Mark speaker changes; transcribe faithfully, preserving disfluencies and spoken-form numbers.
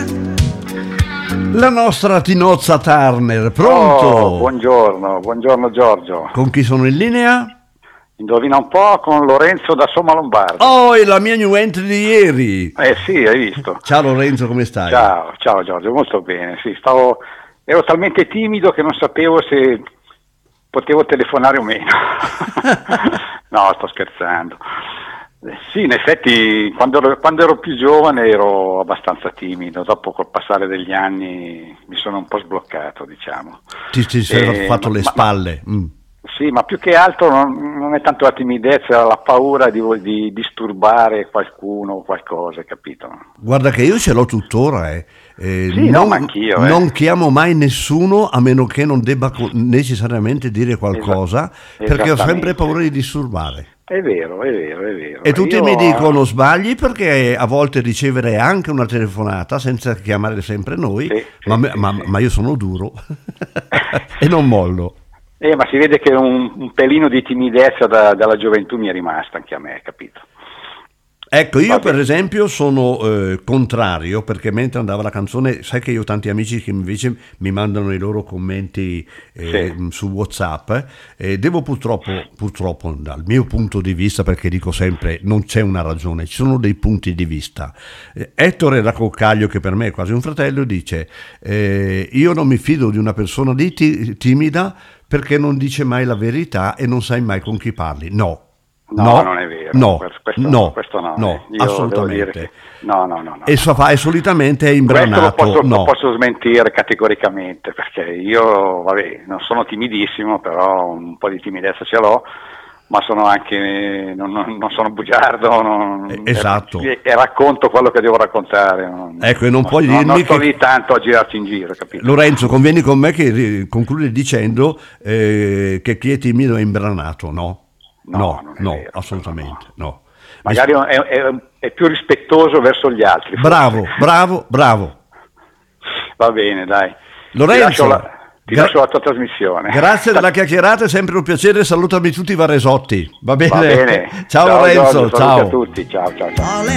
Speaker 1: La nostra Tinozza Turner, pronto?
Speaker 2: Oh, buongiorno, buongiorno Giorgio.
Speaker 1: Con chi sono in linea?
Speaker 2: Indovina un po', con Lorenzo da Somma Lombarda.
Speaker 1: Oh, è la mia new entry di ieri.
Speaker 2: Eh sì, hai visto.
Speaker 1: Ciao Lorenzo, come stai?
Speaker 2: Ciao, ciao Giorgio, molto bene. Sì, stavo, ero talmente timido che non sapevo se potevo telefonare o meno. No, sto scherzando. Sì, in effetti quando ero, quando ero più giovane ero abbastanza timido, dopo col passare degli anni mi sono un po' sbloccato, diciamo.
Speaker 1: Ti, ti sei
Speaker 2: Eh,
Speaker 1: fatto
Speaker 2: ma-
Speaker 1: le
Speaker 2: ma-
Speaker 1: spalle. Mm.
Speaker 2: Sì, ma più che altro non, non è tanto la timidezza, la paura di, di disturbare qualcuno o qualcosa, capito?
Speaker 1: Guarda che io ce l'ho tuttora, eh. Eh,
Speaker 2: Sì, no,
Speaker 1: non,
Speaker 2: ma anch'io, eh.
Speaker 1: non chiamo mai nessuno a meno che non debba co- necessariamente dire qualcosa, perché ho sempre
Speaker 2: esattamente.
Speaker 1: paura di disturbare.
Speaker 2: È vero, è vero, è vero.
Speaker 1: E tutti
Speaker 2: Io-
Speaker 1: mi dicono sbagli perché a volte ricevere anche una telefonata senza chiamare sempre noi,
Speaker 2: Sì, sì,
Speaker 1: ma, me-
Speaker 2: sì,
Speaker 1: ma-
Speaker 2: sì.
Speaker 1: ma io sono duro e non mollo.
Speaker 2: Eh, ma si vede che un, un pelino di timidezza da- dalla gioventù mi è rimasta anche a me, capito?
Speaker 1: Ecco, io
Speaker 2: Va
Speaker 1: per
Speaker 2: bene.
Speaker 1: esempio sono eh, contrario, perché mentre andava la canzone, sai che io ho tanti amici che invece mi mandano i loro commenti eh,
Speaker 2: Sì.
Speaker 1: su WhatsApp, eh, e devo purtroppo, purtroppo dal mio punto di vista, perché dico sempre non c'è una ragione, ci sono dei punti di vista. Eh, Ettore Racoccaglio, che per me è quasi un fratello, dice eh, io non mi fido di una persona di ti- timida perché non dice mai la verità e non sai mai con chi parli. No.
Speaker 2: No, non è vero.
Speaker 1: No,
Speaker 2: Questo-
Speaker 1: no,
Speaker 2: questo no,
Speaker 1: no,
Speaker 2: eh. Io devo
Speaker 1: assolutamente.
Speaker 2: dire che- no, no, no, no.
Speaker 1: E, so fa- e solitamente è
Speaker 2: Questo lo
Speaker 1: imbranato.
Speaker 2: posso, lo
Speaker 1: No.
Speaker 2: posso smentire categoricamente, perché io, vabbè, non sono timidissimo, però un po' di timidezza ce l'ho, ma sono anche, non, non- non sono bugiardo, non-
Speaker 1: Eh, esatto.
Speaker 2: e, e racconto quello che devo raccontare. Non,
Speaker 1: Ecco, e non puoi
Speaker 2: non-
Speaker 1: dirmi
Speaker 2: non sto
Speaker 1: che-
Speaker 2: lì tanto a girarci in giro, capito?
Speaker 1: Lorenzo, convieni con me che ri- conclude dicendo eh, che chi è timido è imbranato, no?
Speaker 2: No,
Speaker 1: No,
Speaker 2: non è
Speaker 1: no,
Speaker 2: vero,
Speaker 1: assolutamente, no.
Speaker 2: Magari è, è- è più rispettoso verso gli altri. forse.
Speaker 1: Bravo, bravo, bravo.
Speaker 2: Va bene, dai.
Speaker 1: Lorenzo,
Speaker 2: ti lascio la, ti
Speaker 1: gra-
Speaker 2: lascio la tua trasmissione.
Speaker 1: Grazie della chiacchierata, è sempre un piacere, salutami tutti i Varesotti. Va bene?
Speaker 2: Va bene.
Speaker 1: Ciao, Lorenzo,
Speaker 2: Giorgio, saluti
Speaker 1: ciao.
Speaker 2: a tutti, ciao ciao ciao.
Speaker 3: All